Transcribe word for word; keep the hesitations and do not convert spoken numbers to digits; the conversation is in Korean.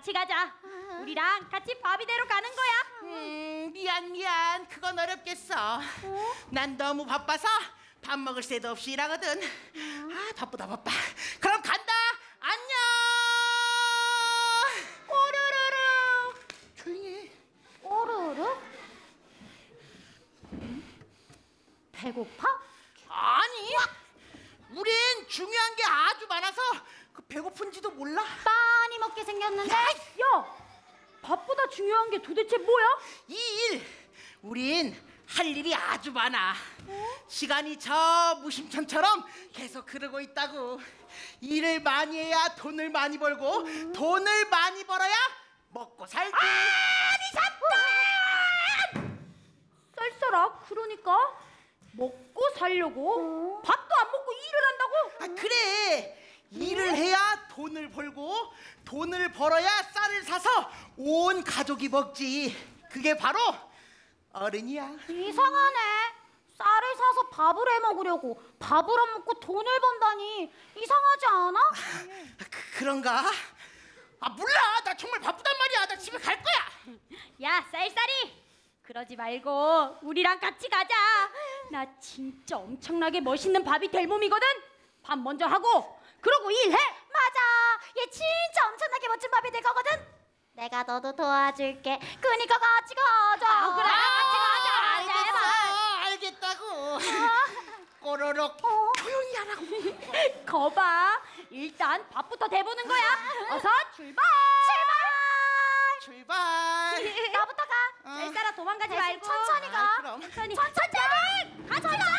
같이 가자. 우리랑 같이 바비대로 가는 거야. 음, 미안 미안. 그건 어렵겠어. 난 너무 바빠서 밥 먹을 새도 없이 일하거든. 아, 바쁘다 바빠. 그럼 간다. 안녕. 오르르르. 조용히 해. 오르르? 배고파? 아니, 우린 중요한 게 아주 많아서 그 배고픈지도 몰라. 많이 먹게 생겼는데. 야, 밥보다 중요한 게 도대체 뭐야? 이 일, 우린 할 일이 아주 많아. 시간이 저 무심천처럼 계속 흐르고 있다고. 일을 많이 해야 돈을 많이 벌고, 음. 돈을 많이 벌어야 먹고 살지. 아니 잠깐! 쌀쌀아, 그러니까 먹고 살려고 밥도 안 먹고 일을 한다고? 아, 그래. 일을 해야 돈을 벌고, 돈을 벌어야 쌀을 사서 온 가족이 먹지. 그게 바로 어른이야. 이상하네. 쌀을 사서 밥을 해 먹으려고 밥을 안 먹고 돈을 번다니 이상하지 않아? 그, 그런가? 아, 몰라. 나 정말 바쁘단 말이야. 나 집에 갈 거야. 야, 쌀쌀이, 그러지 말고 우리랑 같이 가자. 나 진짜 엄청나게 멋있는 밥이 될 몸이거든. 밥 먼저 하고 그러고 일해. 맞아, 얘 진짜 엄청나게 멋진 밥이 될 거거든. 내가 너도 도와줄게. 그니까 같이 가자. 아, 그래, 같이 가자. 알겠어. 알겠다고. 꼬로록. 어? 조용히 하라고. 거봐, 일단 밥부터 대보는 거야. 어서 출발. 출발. 출발. 나부터 가. 어. 쌀쌀아, 도망가지 대신 말고 천천히 가. 아, 천천히. 천천히.